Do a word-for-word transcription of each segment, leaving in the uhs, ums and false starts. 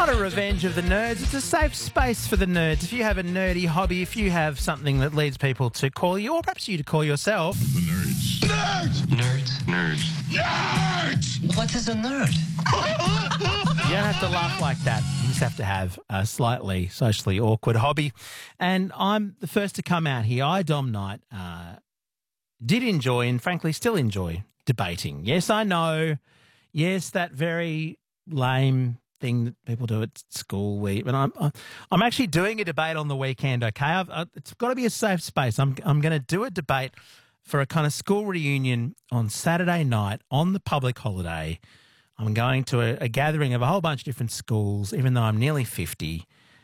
not a revenge of the nerds. It's a safe space for the nerds. If you have a nerdy hobby, if you have something that leads people to call you, or perhaps you to call yourself. The nerds. Nerds! Nerds. Nerds. Nerds! What is a nerd? You don't have to laugh like that. You just have to have a slightly socially awkward hobby. And I'm the first to come out here. I, Dom Knight, uh, did enjoy and frankly still enjoy debating. Yes, I know. Yes, that very lame thing that people do at school. We, but I'm I'm actually doing a debate on the weekend. Okay, I've, I, it's got to be a safe space. I'm I'm going to do a debate for a kind of school reunion on Saturday night on the public holiday. I'm going to a, a gathering of a whole bunch of different schools, even though I'm nearly fifty.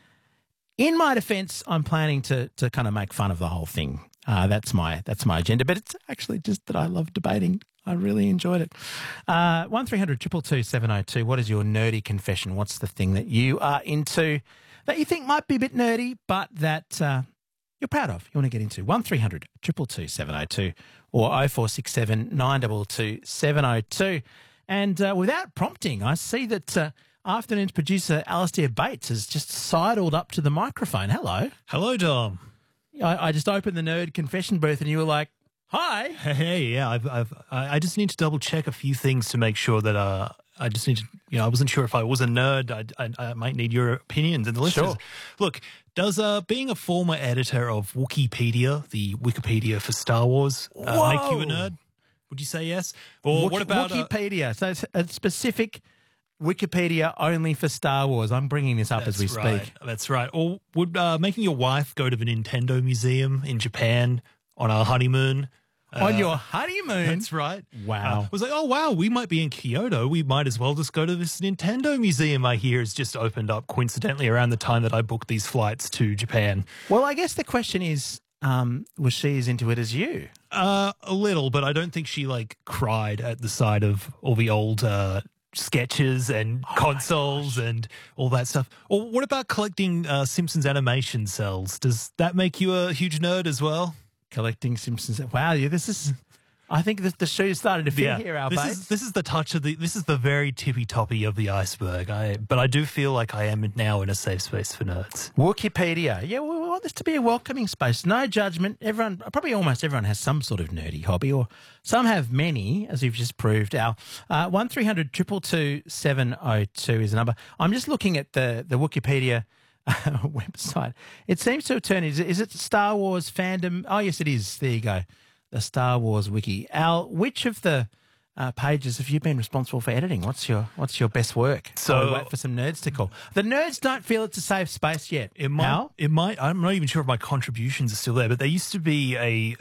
In my defence, I'm planning to to kind of make fun of the whole thing. Uh, that's my that's my agenda. But it's actually just that I love debating. I really enjoyed it. Uh, one three hundred two two two seven oh two. What is your nerdy confession? What's the thing that you are into that you think might be a bit nerdy, but that uh, you're proud of, you want to get into? one three hundred two two two seven oh two or oh four six seven nine two two seven oh two. And uh, without prompting, I see that uh, afternoon's producer Alastair Bates has just sidled up to the microphone. Hello. Hello, Dom. I, I just opened the nerd confession booth and you were like, hi. Hey, yeah, I've, I've, I I just need to double check a few things to make sure that uh, I just need to, you know, I wasn't sure if I was a nerd. I, I, I might need your opinions and the listeners. Sure. Look, does uh, being a former editor of Wikipedia, the Wikipedia for Star Wars, uh, make you a nerd? Would you say yes? Or Wiki, what about uh, Wikipedia? So it's a specific Wikipedia only for Star Wars. I'm bringing this up That's as we right, speak. That's right. Or would uh, making your wife go to the Nintendo Museum in Japan on our honeymoon? On Uh, your honeymoon? That's right. Wow. Uh, I was like, oh, wow, we might be in Kyoto. We might as well just go to this Nintendo museum I hear has just opened up coincidentally around the time that I booked these flights to Japan. Well, I guess the question is, um, was she as into it as you? Uh, a little, but I don't think she, like, cried at the sight of all the old uh, sketches and Oh consoles and all that stuff. Or what about collecting uh, Simpsons animation cells? Does that make you a huge nerd as well? Collecting Simpsons. Wow, yeah, this is... I think that the shoe's starting to fit here, Al this Bates. is this is the touch of the this is the very tippy toppy of the iceberg. I but I do feel like I am now in a safe space for nerds. Wikipedia. Yeah, we want this to be a welcoming space. No judgment. Everyone, probably almost everyone has some sort of nerdy hobby, or some have many, as you've just proved, Al. Uh, one three hundred two two two seven oh two is the number. I'm just looking at the, the Wikipedia website. It seems to have turned, is it, is it Star Wars fandom? Oh, yes, it is. There you go. The Star Wars wiki. Al, which of the uh, pages have you been responsible for editing? What's your What's your best work? So- While we wait for some nerds to call. The nerds don't feel it's a safe space yet. It might. Al? It might. I'm not even sure if my contributions are still there, but there used to be a.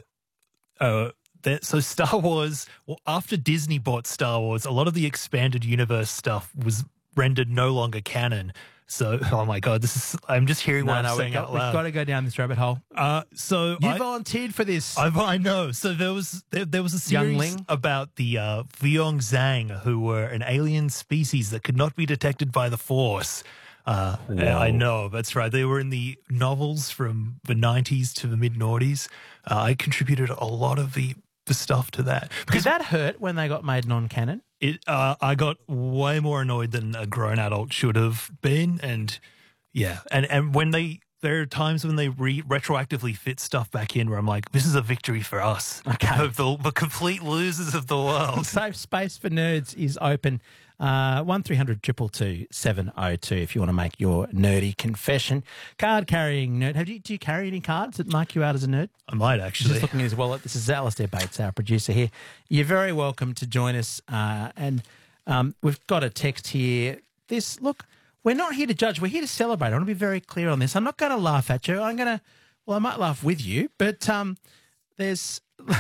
Uh, there, so Star Wars. Well, after Disney bought Star Wars, a lot of the expanded universe stuff was rendered no longer canon. So, oh my god, this is. I'm just hearing No, what no, I'm we've saying got, out we've loud. got to go down this rabbit hole. Uh, so You I, volunteered for this. I, I know. So there was there, there was a series Youngling? about the uh, Viong Zhang, who were an alien species that could not be detected by the Force. Uh, I know, that's right. They were in the novels from the nineties to the mid noughties. Uh, I contributed a lot of the, the stuff to that. Did that hurt when they got made non-canon? It, uh, I got way more annoyed than a grown adult should have been, and yeah, and and when they there are times when they re- retroactively fit stuff back in where I'm like, this is a victory for us, Okay. the, the complete losers of the world. Safe space for nerds is open. Uh, one three hundred two two two seven oh two if you want to make your nerdy confession. Card carrying nerd. Have you, do you carry any cards that mark you out as a nerd? I might actually. Just looking at his wallet. This is Alastair Bates, our producer here. You're very welcome to join us. Uh, and um, we've got a text here. This, look, we're not here to judge. We're here to celebrate. I want to be very clear on this. I'm not going to laugh at you. I'm going to, well, I might laugh with you, but um, there's